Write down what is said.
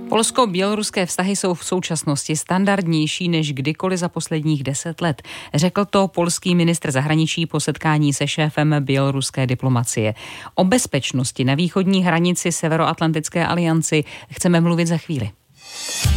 Polsko-běloruské vztahy jsou v současnosti standardnější než kdykoliv za posledních 10 let. Řekl to polský ministr zahraničí po setkání se šéfem běloruské diplomacie. O bezpečnosti na východní hranici Severoatlantické alianci chceme mluvit za chvíli.